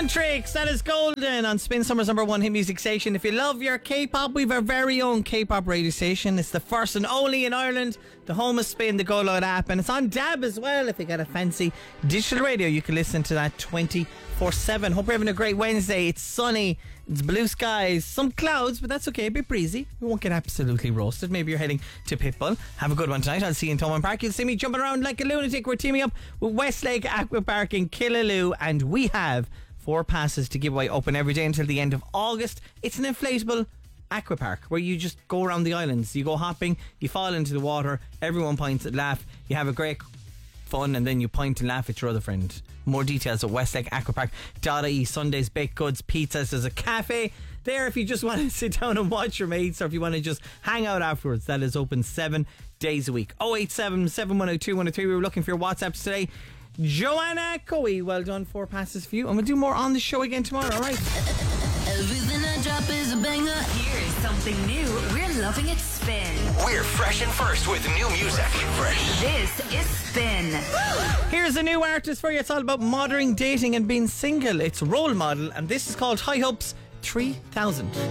Huntrix, that is Golden on Spin Summer's number one hit music station. If you love your K-pop, we've our very own K-pop radio station. It's the first and only in Ireland, the home of Spin, the Go Loud app, and it's on DAB as well. If you got a fancy digital radio, you can listen to that 24/7. Hope you're having a great Wednesday. It's sunny, it's blue skies, some clouds, but that's okay, a bit breezy. We won't get absolutely roasted. Maybe you're heading to Pitbull. Have a good one tonight. I'll see you in Thomond Park. You'll see me jumping around like a lunatic. We're teaming up with Westlake Aqua Park in Killaloe, and we have 4 passes to give away, open every day until the end of August. It's an inflatable aqua park where you just go around the islands. You go hopping, you fall into the water, everyone points and laugh, you have a great fun, and then you point and laugh at your other friend. More details at westlakeaquapark.ie. Sundays, baked goods, pizzas. There's a cafe there if you just want to sit down and watch your mates, or if you want to just hang out afterwards. That is open 7 days a week. 087 710 2103. We were looking for your WhatsApps today. Joanna Coey, well done. 4 passes for you, and we'll do more on the show again tomorrow. All right. Everything I drop is a banger. Here's something new. We're loving it, Spin. We're fresh and first with new music. Fresh. This is Spin. Here's a new artist for you. It's all about modern dating and being single. It's Role Model, and this is called High Hopes 3000.